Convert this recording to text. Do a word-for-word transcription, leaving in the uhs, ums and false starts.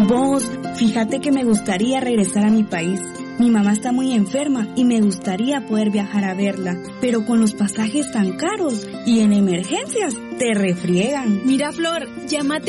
Vos, fíjate que me gustaría regresar a mi país. Mi mamá está muy enferma y me gustaría poder viajar a verla, pero con los pasajes tan caros y en emergencias te refriegan. Mira, Flor, llámate